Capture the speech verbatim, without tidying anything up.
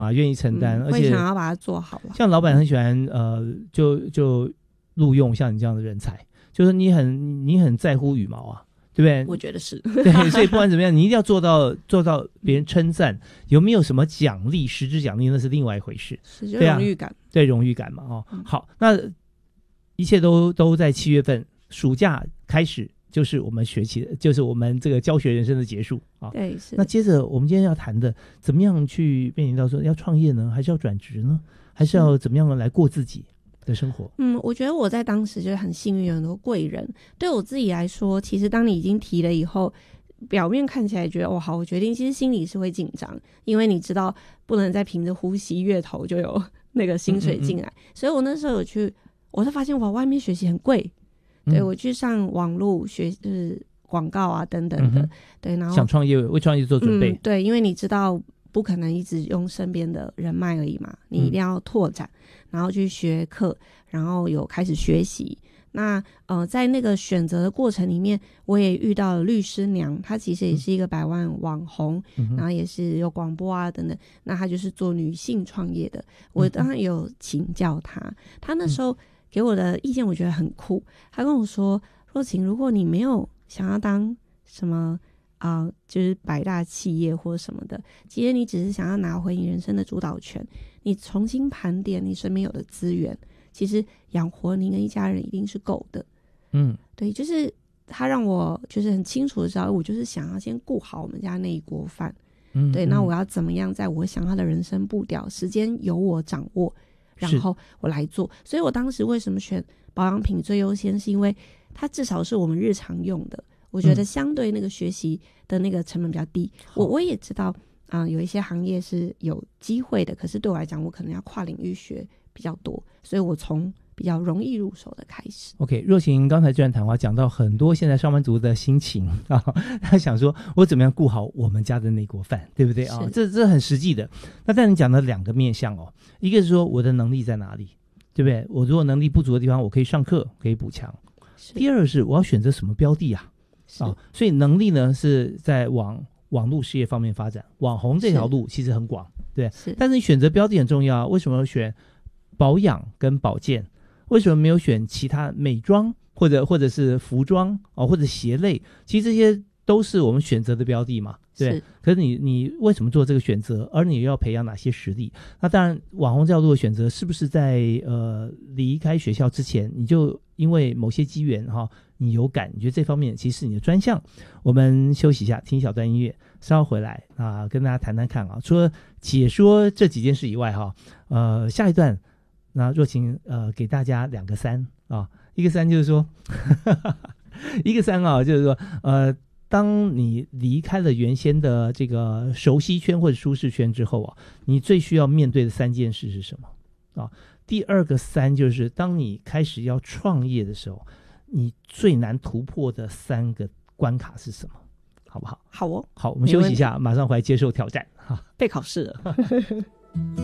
啊，愿意承担， 嗯、 而且会想要把它做好了。 像老板很喜欢呃，就就录用像你这样的人才，就是你很你很在乎羽毛啊，对不对？ 我觉得是对，所以不管怎么样，你一定要做到做到别人称赞，有没有什么奖励，实质奖励那是另外一回事， 是就荣誉感， 对、啊、对荣誉感嘛，哦，嗯、好，那一切都都在七月份，暑假开始。就是我们学期的，就是我们这个教学人生的结束啊。 对，是。 那接着我们今天要谈的，怎么样去面临到说要创业呢，还是要转职呢，还是要怎么样来过自己的生活？ 嗯，我觉得我在当时就是很幸运，有很多贵人。对我自己来说，其实当你已经提了以后，表面看起来觉得哦好，我决定，其实心里是会紧张，因为你知道不能再凭着呼吸月头就有那个薪水进来，嗯嗯嗯，所以我那时候有去，我就发现哇，外面学习很贵。对，我去上网络学，就是广告啊等等的，嗯、对，然后想创业，为创业做准备、 嗯。对，因为你知道不可能一直用身边的人脉而已嘛，你一定要拓展，嗯、然后去学课，然后有开始学习。那呃，在那个选择的过程里面，我也遇到了律师娘，她其实也是一个百万网红，嗯、然后也是有广播啊等等。那她就是做女性创业的，我当然有请教她，她那时候。给我的意见我觉得很酷，他跟我说，若晴，如果你没有想要当什么啊、呃，就是百大企业或什么的，其实你只是想要拿回你人生的主导权，你重新盘点你身边有的资源，其实养活您跟一家人一定是够的。嗯，对，就是他让我就是很清楚的知道，我就是想要先顾好我们家那一锅饭。嗯，对，那我要怎么样在我想要的人生步调，时间由我掌握。然后我来做，所以我当时为什么选保养品最优先，是因为它至少是我们日常用的，我觉得相对那个学习的那个成本比较低。嗯、我我也知道啊、呃，有一些行业是有机会的，可是对我来讲，我可能要跨领域学比较多，所以我从比较容易入手的开始。 OK， 若晴刚才这段谈话讲到很多现在上班族的心情啊，他想说我怎么样顾好我们家的那锅饭，对不对啊？这这很实际的。那但你讲的两个面向哦，一个是说我的能力在哪里，对不对？我如果能力不足的地方，我可以上课可以补强。第二是我要选择什么标的啊？啊，所以能力呢是在往网络事业方面发展，网红这条路其实很广，对。但是你选择标的很重要，为什么要选保养跟保健？为什么没有选其他美妆或者或者是服装哦，或者鞋类？其实这些都是我们选择的标的嘛，对。是可是你你为什么做这个选择？而你要培养哪些实力？那当然，网红这条路的选择是不是在呃离开学校之前，你就因为某些机缘哈、哦，你有感，你觉得这方面其实是你的专项？我们休息一下，听一小段音乐，稍后回来啊，跟大家谈谈看啊。除了解说这几件事以外哈，呃，下一段。那若晴呃给大家两个三啊，一个三就是说呵呵一个三啊就是说呃当你离开了原先的这个熟悉圈或者舒适圈之后啊，你最需要面对的三件事是什么啊？第二个三就是当你开始要创业的时候，你最难突破的三个关卡是什么？好不好？ 好哦， 好，我们休息一下，马上回来接受挑战哈， 被考试了